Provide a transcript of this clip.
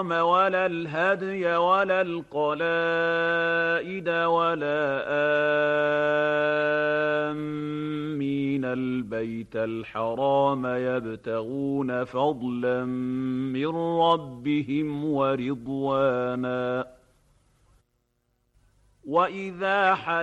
ولا الهدي ولا القلائد ولا آمين البيت الحرام يبتغون فضلا من ربهم ورضوانا وإذا